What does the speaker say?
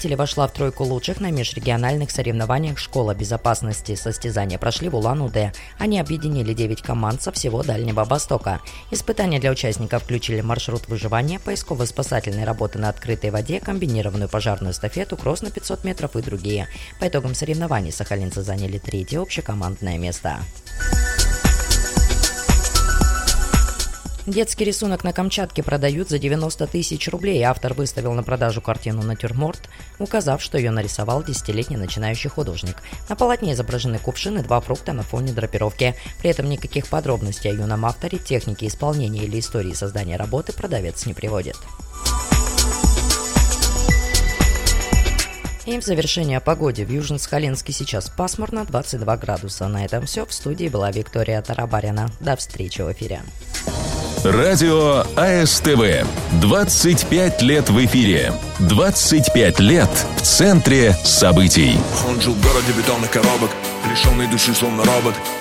победителей вошла в тройку лучших на межрегиональных соревнованиях «Школа безопасности». Состязания прошли в Улан-Удэ. Они объединили 9 команд со всего Дальнего Востока. Испытания для участников включили маршрут выживания, поисково-спасательные работы на открытой воде, комбинированную пожарную эстафету, кросс на 500 метров и другие. По итогам соревнований сахалинцы заняли 3-е общекомандное место. Детский рисунок на Камчатке продают за 90 тысяч рублей. Автор выставил на продажу картину «Натюрморт», указав, что ее нарисовал 10-летний начинающий художник. На полотне изображены кувшин и 2 фрукта на фоне драпировки. При этом никаких подробностей о юном авторе, технике исполнения или истории создания работы продавец не приводит. И в завершение о погоде. В Южно-Сахалинске сейчас пасмурно, 22 градуса. На этом все. В студии была Виктория Тарабарина. До встречи в эфире. Радио АСТВ. 25 лет в эфире. 25 лет в центре событий. Он жил в городе бетонных коробок, лишенный души, словно робот.